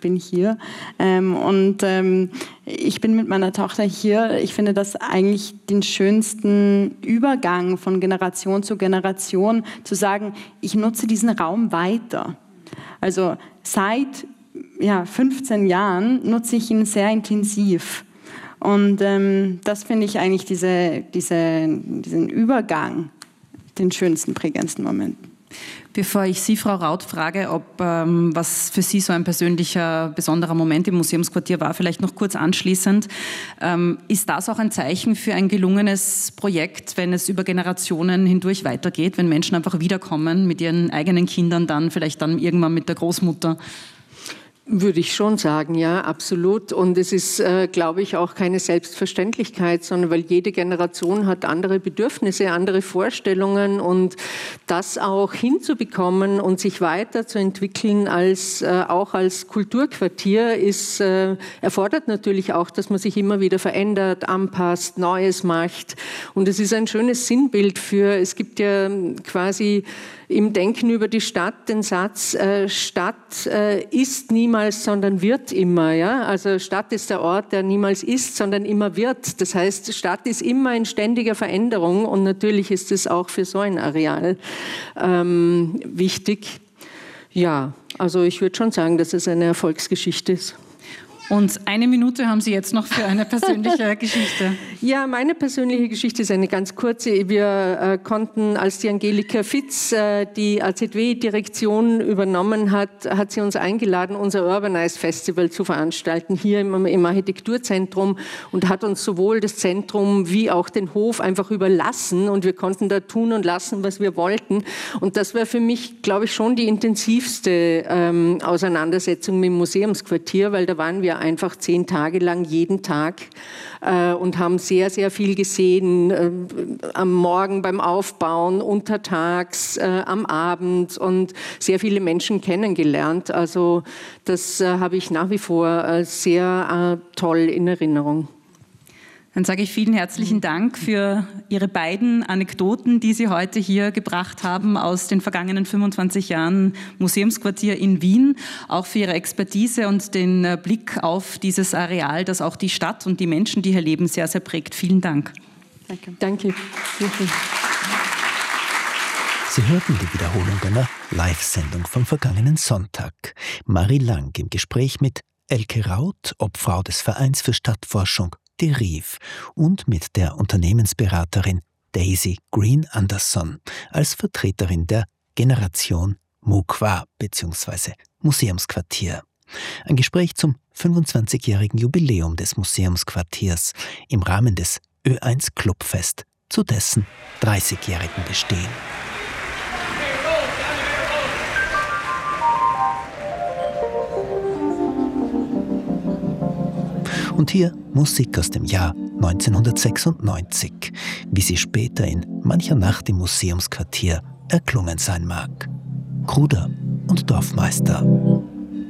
bin hier. Ich bin mit meiner Tochter hier. Ich finde das eigentlich den schönsten Übergang von Generation zu Generation, zu sagen, ich nutze diesen Raum weiter. Also seit 15 Jahren nutze ich ihn sehr intensiv. Und das finde ich eigentlich diesen Übergang, den schönsten, prägendsten Moment. Bevor ich Sie, Frau Raut, frage, ob was für Sie so ein persönlicher, besonderer Moment im Museumsquartier war, vielleicht noch kurz anschließend, ist das auch ein Zeichen für ein gelungenes Projekt, wenn es über Generationen hindurch weitergeht, wenn Menschen einfach wiederkommen mit ihren eigenen Kindern, dann vielleicht dann irgendwann mit der Großmutter? Würde ich schon sagen, ja, absolut. Und es ist, glaube ich, auch keine Selbstverständlichkeit, sondern weil jede Generation hat andere Bedürfnisse, andere Vorstellungen, und das auch hinzubekommen und sich weiterzuentwickeln auch als Kulturquartier erfordert natürlich auch, dass man sich immer wieder verändert, anpasst, Neues macht. Und es ist ein schönes Sinnbild es gibt ja quasi im Denken über die Stadt den Satz, Stadt ist niemals, sondern wird immer. Ja? Also Stadt ist der Ort, der niemals ist, sondern immer wird. Das heißt, Stadt ist immer in ständiger Veränderung, und natürlich ist es auch für so ein Areal wichtig. Ja, also ich würde schon sagen, dass es eine Erfolgsgeschichte ist. Und 1 Minute haben Sie jetzt noch für eine persönliche Geschichte. Ja, meine persönliche Geschichte ist eine ganz kurze. Wir konnten, als die Angelika Fitz die AZW-Direktion übernommen hat, hat sie uns eingeladen, unser Urbanize Festival zu veranstalten, hier im Architekturzentrum, und hat uns sowohl das Zentrum wie auch den Hof einfach überlassen, und wir konnten da tun und lassen, was wir wollten. Und das war für mich, glaube ich, schon die intensivste Auseinandersetzung mit dem Museumsquartier, weil da waren wir einfach 10 Tage lang jeden Tag und haben sehr, sehr viel gesehen, am Morgen beim Aufbauen, untertags, am Abend, und sehr viele Menschen kennengelernt. Also das habe ich nach wie vor sehr toll in Erinnerung. Dann sage ich vielen herzlichen Dank für Ihre beiden Anekdoten, die Sie heute hier gebracht haben aus den vergangenen 25 Jahren Museumsquartier in Wien, auch für Ihre Expertise und den Blick auf dieses Areal, das auch die Stadt und die Menschen, die hier leben, sehr, sehr prägt. Vielen Dank. Danke. Danke. Sie hörten die Wiederholung einer Live-Sendung vom vergangenen Sonntag. Marie Lang im Gespräch mit Elke Raut, Obfrau des Vereins für Stadtforschung Deriv, und mit der Unternehmensberaterin Daisy Green Anderson als Vertreterin der Generation Muqwa bzw. Museumsquartier. Ein Gespräch zum 25-jährigen Jubiläum des Museumsquartiers im Rahmen des Ö1 Clubfest, zu dessen 30-jährigen Bestehen. Und hier Musik aus dem Jahr 1996, wie sie später in mancher Nacht im Museumsquartier erklungen sein mag. Kruder und Dorfmeister.